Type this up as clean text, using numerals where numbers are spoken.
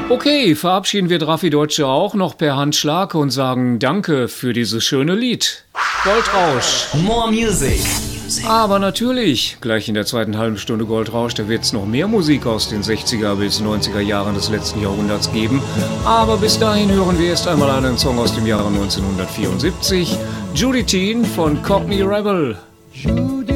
Okay, verabschieden wir Draffi Deutsche auch noch per Handschlag und sagen Danke für dieses schöne Lied. Goldrausch. More Music. Aber natürlich, gleich in der zweiten halben Stunde Goldrausch, da wird es noch mehr Musik aus den 60er bis 90er Jahren des letzten Jahrhunderts geben. Aber bis dahin hören wir erst einmal einen Song aus dem Jahre 1974. Judy Teen von Cockney Rebel.